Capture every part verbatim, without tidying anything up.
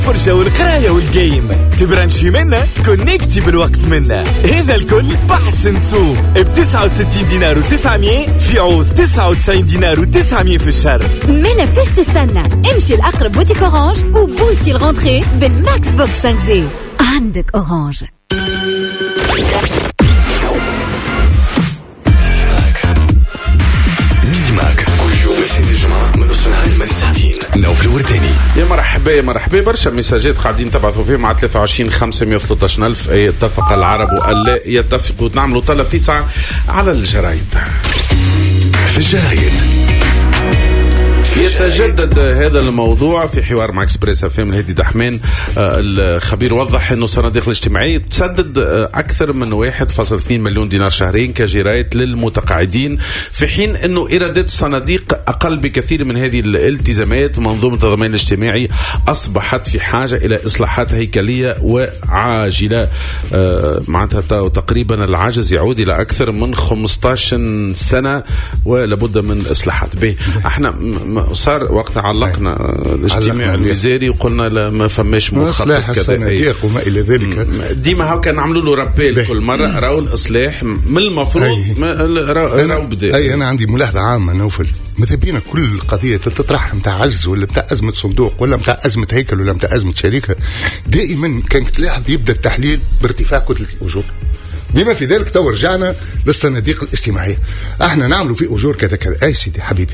فرجة والقراية والجيم، تبرانشي منا تكونيكتي بالوقت منا. هذا الكل بحث سوق ب تسعة وستين دينار وتسعمية في عوض تسعة وتسعين دينار وتسعمية في الشهر. مالا فاش تستنى، امشي الأقرب بوتيك أورانج وبوستي الغونتري بالماكس بوكس خمسة جي. عندك أورانج. ديماك كل يوم اثنين الجمعة من نص النهار لما ساعتين نوف الورداني. يا مرحبا يا مرحبا. برشا مساجات قاعدين تبعثوا فيه مع ثلاثة وعشرين خمسمية وثلاثة ألف. يتفق العرب ألا يتفقوا. نعملوا طلب في ساعة على الجرايد. في الجرايد يتجدد هذا الموضوع في حوار مع اكسبريس اف ام. الهادي دحمان الخبير وضح انه الصناديق الاجتماعيه تسدد اكثر من واحد فاصلة اثنين مليون دينار شهريا كجرايه للمتقاعدين، في حين انه ايرادات الصناديق اقل بكثير من هذه الالتزامات. منظومه الضمان الاجتماعي اصبحت في حاجه الى اصلاحات هيكليه وعاجله. معناتها تقريبا العجز يعود الى اكثر من خمسة عشر سنه ولابد من اصلاحات. به احنا صار وقت علقنا الاجتماع الوزاري وقلنا لا ما فماش مخطط كذا وما الى ذلك. ديما هكا نعملوا له رابيل كل مره راهو الاصلاح من المفروض راهو بدا. اي انا عندي ملاحظه عامه نوفل، ماذا بينا كل قضيه تطرح نتاع عجز ولا نتاع ازمه صندوق ولا نتاع ازمه هيكل ولا نتاع ازمه شركه، دائما كانك تلاحظ يبدا التحليل بارتفاع كتله الاجور. بما في ذلك تو رجعنا للصناديق الاجتماعيه. احنا نعملوا في اجور كذا كذا. اي سيدي حبيبي،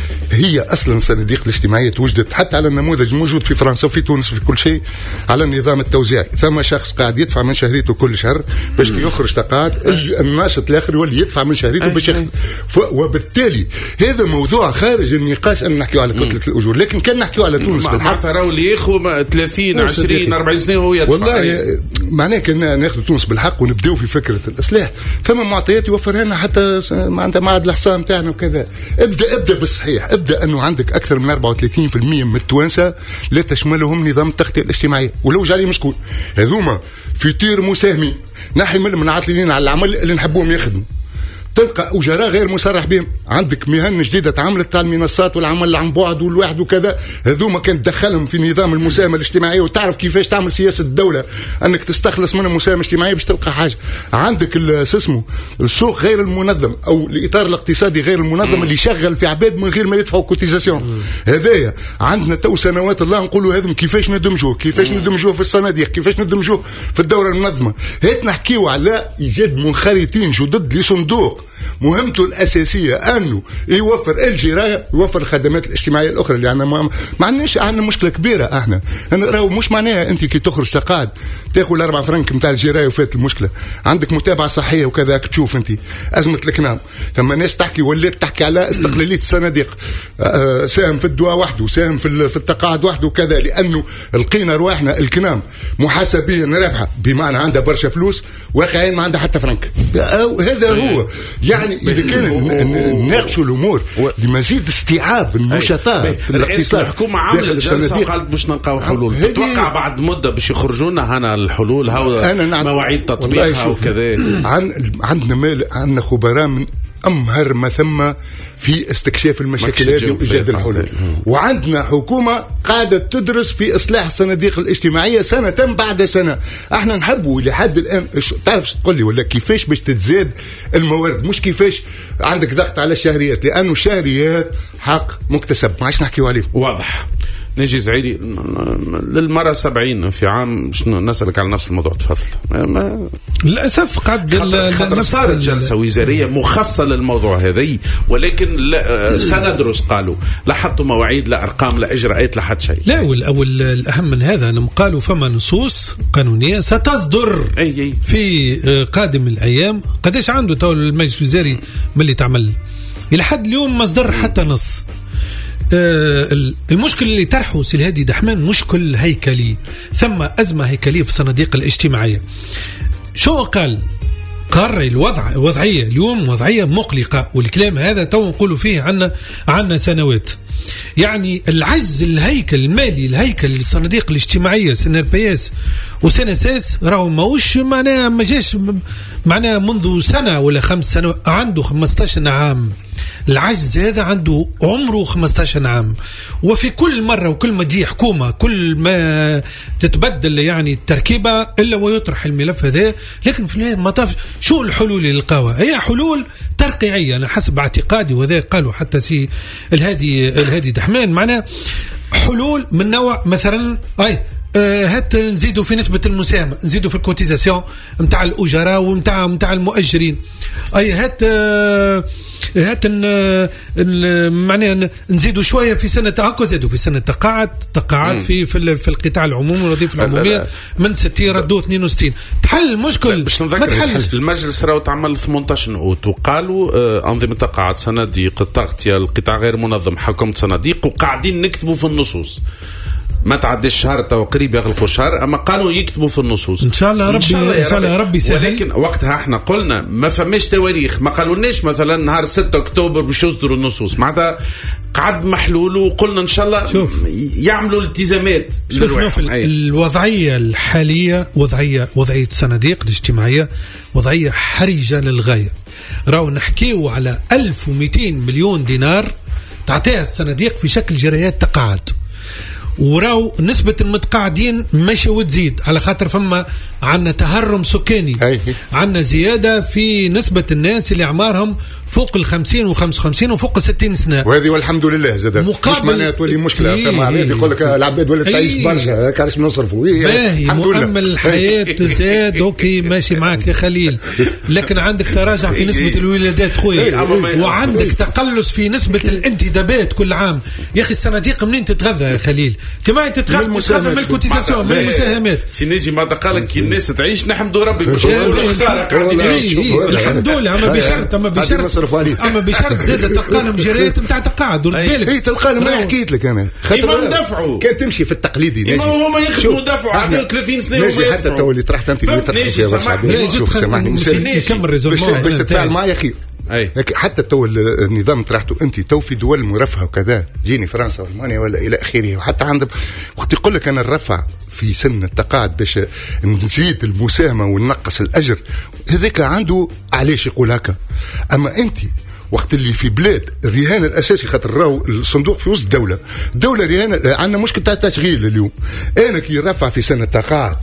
هي اصلا الصناديق الاجتماعيه توجدت حتى على النموذج الموجود في فرنسا وفي تونس في كل شيء على النظام التوزيعي. ثم شخص قاعد يدفع من شهريته كل شهر باش يخرج تقاعد، الناشط الاخر يولي يدفع من شهريته باش يخرج. وبالتالي هذا موضوع خارج النقاش ان نحكيو على كتله الاجور. لكن كان نحكيو على تونس بالحق راهو اللي ياخذ ثلاثين عشرين أربعين سنه وهو يدفع. والله معناه كنا ناخذ تونس بالحق ونبداو في فكره الاصلاح. ثم معطيات يوفرها لنا حتى معناتها معاد الحصان تاعنا وكذا. ابدا ابدا بالصحيح، ابدا انه عندك اكثر من أربعة وثلاثين بالمئة من التوانسه لا تشملهم نظام التغطيه الاجتماعيه، ولو جالي مشكون هذوما في طير مساهمين نحي من منعطلين على العمل اللي نحبوهم يخدموا. تلقى أجراء غير مصرح بهم. عندك مهن جديدة تعملت تاع المنصات والعمل عن بعد والواحد وكذا، هذوما كانت تدخلهم في نظام المساهمة الاجتماعية وتعرف كيفاش تعمل سياسة الدولة أنك تستخلص من المساهمة الاجتماعية باش تلقى حاجة. عندك اسمه السوق غير المنظم أو الإطار الاقتصادي غير المنظم اللي يشغل في عباد من غير ما يدفعوا كوتيزاسيون. هذايا عندنا تو سنوات الله نقولوا هذم كيفاش ندمجوه، كيفاش ندمجوه في الصناديق، كيفاش ندمجوه في الدورة المنظمة. هات نحكيو على إيجاد منخرطين جدد لصندوق مهمته الأساسية أنه يوفر الجراية، يوفر الخدمات الاجتماعية الأخرى اللي عندنا. ما عندناش عندنا مشكلة كبيرة. احنا أنا راهو مش معناها أنت كي تخرج تقاعد تأخذ أربعة فرنك متاع الجراية وفات المشكلة. عندك متابعة صحية وكذا. تشوف أنت أزمة الكنام، ثم ناس تحكي ولات تحكي على استقلالية الصناديق. آه ساهم في الدواء وحده، ساهم في في التقاعد وحده وكذا، لأنه لقينا رواحنا الكنام محاسبيا رابحة بمعنى عندها برشا فلوس، واقعين ما عندها حتى فرنك. هذا هو يعني إذا كان نناقشوا الأمور لمزيد استيعاب النشاطات في الاقتصاد. الحكومة عملت جلسة وقالت باش نلقاو حلول. تتوقع بعد مدة باش يخرجونا هنا الحلول هاو مواعيد تطبيقها وكذا؟ عن عندنا مال عندنا خبراء من أمهر ما ثم في استكشاف المشاكل هذه وإيجاد الحلول. وعندنا حكومة قاعدة تدرس في إصلاح الصناديق الاجتماعية سنة بعد سنة. احنا نحبوا لحد الآن تعرف تقول لي ولا كيفاش باش تتزاد الموارد، مش كيفاش عندك ضغط على الشهريات، لأنه الشهريات حق مكتسب ما عادش نحكيوا عليه. واضح. نجي زعيري للمرة سبعين في عام شنو نسألك على نفس الموضوع. تفضل. للأسف قد خطر صارت جلسة وزارية مخصصة للموضوع هذي، ولكن لا سندرس قالوا لا حطوا مواعيد لا أرقام لا إجراءات لا حد شيء. لا والأول الأهم من هذا أنهم قالوا فما نصوص قانونية ستصدر أي أي. في قادم الأيام. قداش عنده تو المجلس الوزاري من اللي تعمل إلى حد اليوم ما صدر حتى نص. آه المشكل اللي طرحه سي الهادي دحمان مشكل هيكلي، ثم أزمة هيكلية في الصناديق الاجتماعية. شو قال؟ قرر الوضع وضعية اليوم وضعية مقلقة، والكلام هذا تو نقولوا فيه عنا عنا سنوات. يعني العجز الهيكل المالي الهيكل للصناديق الاجتماعيه سن بي اس وسن اس اس راهو ماهوش معناها ما جاش معناها منذ سنه ولا خمس سنوات، عنده خمسطاش عام. العجز هذا عنده عمره خمسطاش عام، وفي كل مرة وكل ما تجي حكومة كل ما تتبدل يعني التركيبة إلا ويطرح الملف هذا. لكن في النهاية ما طاف شو الحلول اللي لقاوها؟ هي حلول ترقيعية أنا حسب اعتقادي، وذا قالوا حتى سي الهادي الهادي دحمان، معناه حلول من نوع مثلا أي هات نزيدوا في نسبة المساهمة، نزيدوا في الكوتيزاسيون نتاع الأجراء ونتاع نتاع المؤجرين. أي هات هات معناها نزيدوا شوية في سنة هكا، زادوا في سنة تقاعد تقاعد في في, في القطاع العمومي والوظيفة العمومية من ستين ردوا اثنين وستين. تحل المشكل باش نذكر المجلس راهو تعمل ثمانية عشر أوت وقالوا آه أنظمة تقاعد صناديق التغطية القطاع غير منظم حكومة صناديق، وقاعدين نكتبوا في النصوص ما تعدي الشهر تو قريب يغلقوا الشهر، اما قالوا يكتبوا في النصوص ان شاء الله ربي ان شاء الله, إن شاء الله ربي سهل. ولكن وقتها احنا قلنا ما فماش تواريخ، ما قالولناش مثلا نهار ستة اكتوبر باش يصدروا النصوص، معناتها قعد محلول وقلنا ان شاء الله شوف يعملوا الالتزامات. شوف الوضعيه الحاليه وضعيه وضعيه الصناديق الاجتماعيه وضعيه حرجه للغايه. راهو نحكيو على ألف ومئتين مليون دينار تعطيها الصناديق في شكل جريات تقاعد، وراو نسبة المتقاعدين ماشي وتزيد على خاطر فما عنا تهرم سكاني، عنا زيادة في نسبة الناس اللي أعمارهم فوق الخمسين وخمس وخمسين وفوق الستين سنة، وهذه والحمد لله زاد مش معناها تولي مشكلة. إيه يقول لك العباد ولا تعيش برشا كارش نصرفوا باهي مؤمل الحياة زاد أوكي ماشي معك يا خليل، لكن عندك تراجع في نسبة الولادات خويا، وعندك تقلص في نسبة الانتدابات كل عام. يا أخي الصناديق منين تتغذى يا خليل؟ كما تتغذى من الكوتيزاسيون من المساهمات. سينيجي ما قالك كي الناس تعيش نحمدوا ربي مش نقولوا خسارة قاعدين نعيشوا الحمد لله، أما بشرط أما بشرط أما بشرط زاد تلقاهم جريات نتاع تقاعد. ورد بالك اي تلقاهم ما حكيت لك أنا خاطر ندفعوا كان تمشي في التقليدي ناجي هما يخدموا دفعوا عندهم ثلاثين سنة ناجي حتى تو اللي طرحت أنت اللي طرحت شوف سامحني باش تتفاعل معايا خير. أي. حتى تو النظام طرحته انت تو في دول مرفهه وكذا، جيني فرنسا والمانيا ولا الى اخره، وحتى عند وقت يقول لك انا الرفع في سن التقاعد باش نزيد المساهمه وننقص الاجر، هذاك عنده علاش يقول هكا. اما انت وقت اللي في بلاد الرهان الاساسي خاطر راهو الصندوق في وسط الدوله، الدوله رهان عندنا مشكل تاع التشغيل اليوم. انا كي نرفع في سن التقاعد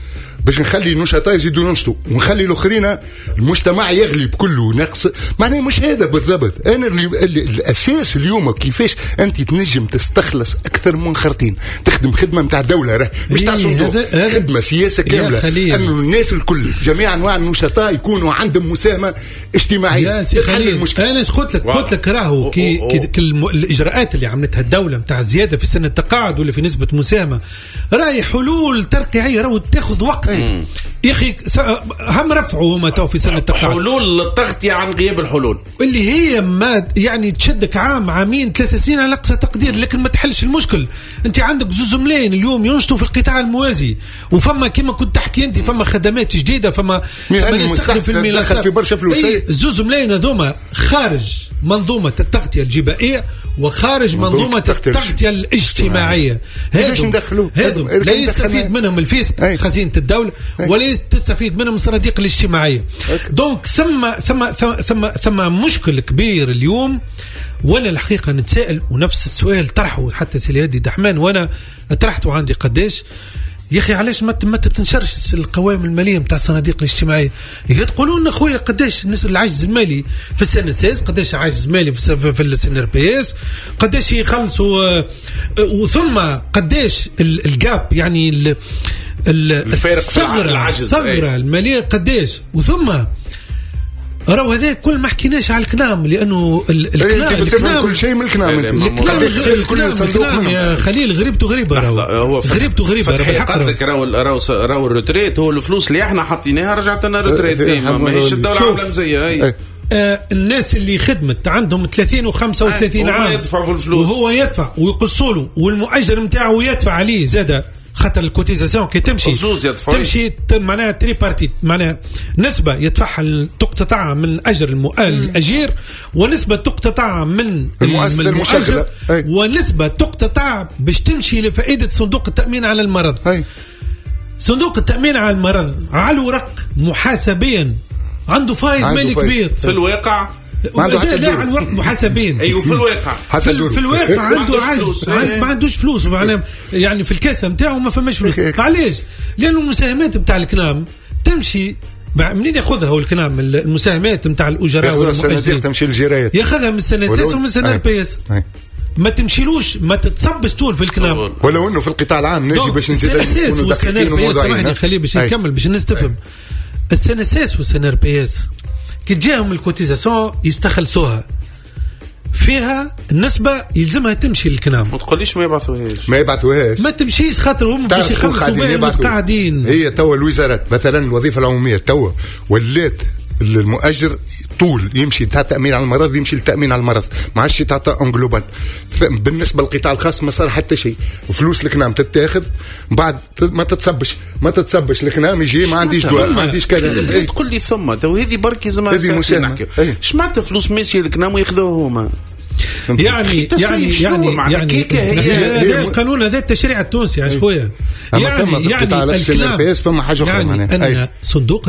باش نخلي النشطاء يزيدوا ينشطوا ونخلي الاخرين المجتمع يغلب كله نقص، معناه مش هذا بالضبط. انا اللي اللي الاساس اليوم كيفاش انت تنجم تستخلص اكثر من خرطين، تخدم خدمه نتاع دوله راه مش تاع صندوق، خدمه سياسه كامله انه الناس الكل جميع انواع النشطاء يكونوا عندهم مساهمه اجتماعيه. يا سي خليل انا قلت لك قلت لك راهو كي, كي الاجراءات اللي عملتها الدوله نتاع الزياده في سن التقاعد ولا في نسبه مساهمه راهي حلول ترقيعيه راهو تاخذ وقت. يا اخي هم رفعوا هما تو في سنه التقاعد حلول للتغطيه عن غياب الحلول اللي هي ما يعني تشدك عام عامين ثلاث سنين على اقصى تقدير، لكن ما تحلش المشكل. انت عندك زوز ملايين اليوم ينشطوا في القطاع الموازي، وفما كما كنت تحكي انت فما خدمات جديده، فما فما نستخدم في الملفات في برشا فلوس. زوز ملايين هذوما خارج منظومه التغطيه الجبائيه وخارج منظومه التغطيه الاجتماعيه. هذو ندخلوا هذو لا يستفيد منهم الفيسك خزينه الدوله ولا تستفيد منهم الصناديق الاجتماعيه. دونك ثم ثم ثم ثم مشكل كبير اليوم. وانا الحقيقه نتسائل ونفس السؤال طرحه حتى سي الهادي دحمان وانا طرحته عندي قداش يا اخي علاش ما ما تنشرش القوائم الماليه نتاع الصناديق الاجتماعيه؟ يقولوا لنا خويا قداش النسبه العجز المالي في السن سيس، قداش عجز مالي في في السن ار بي اس، قداش يخلصوا، وثم قداش الجاب يعني الفارق في العجز الثغره الماليه قداش، وثم راهو هذا كل ما حكيناش على الكلام لانه الكلام الكلام كل شيء من الكلام الكلام كل صندوق يا خليل غريبته غريبه راهو غريبته غريبه قالت لك راهو راهو راهو الروتريت هو الفلوس اللي احنا حاطيناها رجعت لنا روتريت ماهيش الدوله عامله مزيه هي. آه الناس اللي خدمت عندهم ثلاثين وخمسة وثلاثين عام يدفعوا في الفلوس وهو يدفع ويقصوا له والمؤجر نتاعه يدفع عليه زاده خاطر الكوتيزاسيون كي تمشي تمشي معناها تري بارتي معناها نسبة يدفعها تقتطع من أجر الأجير ونسبة تقتطع من المؤسسة المشغلة ونسبة تقتطع باش تمشي لفائدة صندوق التأمين على المرض. هي. صندوق التأمين على المرض على الورق محاسبيا عنده فايز مالي كبير في الواقع لا على الورق محاسبين. ايوه في الواقع في, في الواقع عنده عجز ما عندوش فلوس معناها يعني في الكاسه نتاعو ما فماش فلوس. علاش؟ لانه المساهمات نتاع الكلام تمشي منين ياخذها هو الكلام المساهمات نتاع الاجراء والمؤجرين تمشي للجرايات ياخذها من السنساس ومن السنه بي اس ما تمشيلوش ما تتصبش طول في الكلام ولو انه في القطاع العام نجي باش نزيد السنساس والسنه بي اس سامحني خليه باش نكمل باش الناس تفهم. السنساس والسنه بي اس كي تجيهم الكوتيزاسيون يستخلصوها فيها النسبة يلزمها تمشي للكنام. ما تقوليش ما يبعثوهاش ما يبعثوهاش ما تمشيش خاطر هم باش يخلصوا بها المقتعدين. هي توا الوزارات مثلا الوظيفة العمومية توا ولات المؤجر طول يمشي تاع تأمين على المرض يمشي للتأمين على المرض ما عادش تعطى انجلوبال. بالنسبة للقطاع الخاص ما صار حتى شيء فلوس الكنام تتاخذ بعد ما تتصبش ما تتصبش الكنام يجي ما عنديش دواء ما عنديش كذا. تقول لي ثم تو هذه بركي زعما هذه شمعت فلوس ماشي الكنام وياخذوه هما يعني يعني يعني يعني هذا القانون هذا التشريع التونسي يا خويا يعني يعني الكلام فما حاجه اخرى يعني ان صندوق